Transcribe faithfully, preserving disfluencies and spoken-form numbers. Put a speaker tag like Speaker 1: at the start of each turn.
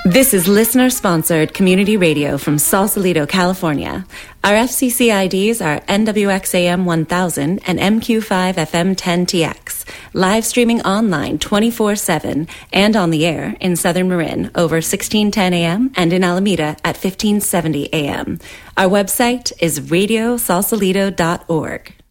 Speaker 1: This is listener-sponsored community radio from Sausalito, California. Our F C C I Ds are N W X A M one thousand and M Q five F M ten T X. Live streaming online twenty-four seven and on the air in Southern Marin over sixteen ten A M and in Alameda at fifteen seventy A M. Our website is radio sausalito dot org.